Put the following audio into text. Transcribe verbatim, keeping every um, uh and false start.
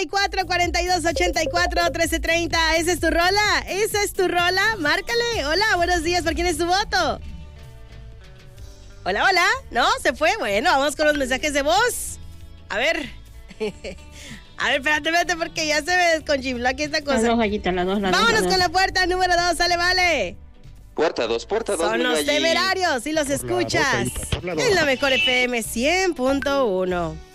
cuatro, cuarenta y dos, ochenta y cuatro, trece treinta. ¿Esa es tu rola? ¿Esa es tu rola? Márcale. Hola, buenos días. ¿Por quién es tu voto? Hola, hola. ¿No? ¿Se fue? Bueno, vamos con los mensajes de voz. A ver. A ver, espérate, espérate, porque ya se me desconchifló aquí esta cosa. Las dos gallitas, las dos, las dos. Vámonos las con dos. la puerta número dos. Sale, vale. Puerta dos, puerta dos. Son los temerarios y los escuchas en la mejor F M cien punto uno.